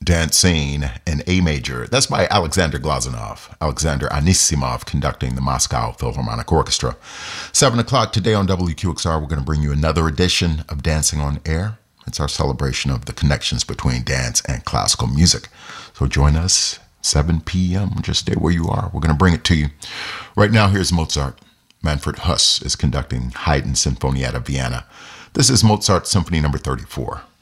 Dancing in A major. That's by Alexander Glazunov. Alexander Anisimov conducting the Moscow Philharmonic Orchestra. 7 o'clock today on WQXR, we're going to bring you another edition of Dancing on Air. It's our celebration of the connections between dance and classical music. So join us, 7 p.m. Just stay where you are. We're going to bring it to you. Right now, here's Mozart. Manfred Huss is conducting Haydn Sinfonietta Vienna. This is Mozart Symphony number 34.